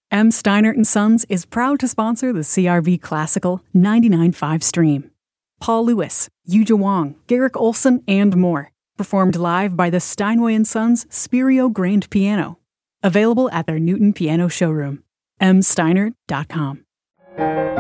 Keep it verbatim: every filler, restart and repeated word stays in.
M. Steinert and Sons is proud to sponsor the C R V Classical ninety-nine point five stream. Paul Lewis, Yuja Wong, Garrick Olson, and more. Performed live by the Steinway and Sons Spirio Grand Piano. Available at their Newton Piano showroom. m steinert dot com.